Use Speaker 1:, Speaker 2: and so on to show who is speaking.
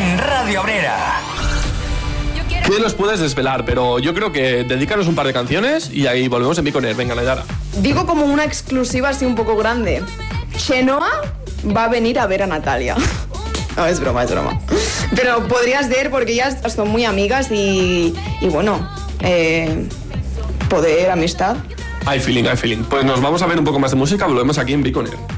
Speaker 1: en Radio Abrera.
Speaker 2: ¿Qué nos puedes desvelar? Pero yo creo que dedícanos un par de canciones y ahí volvemos en Biconer. Venga, Nayara.
Speaker 3: Digo como una exclusiva así un poco grande. Chenoa va a venir a ver a Natalia. No, es broma, es broma. Pero podría ser porque ellas son muy amigas y bueno, poder, amistad.
Speaker 2: Hay feeling, hay feeling. Pues nos vamos a ver un poco más de música, volvemos aquí en Biconer.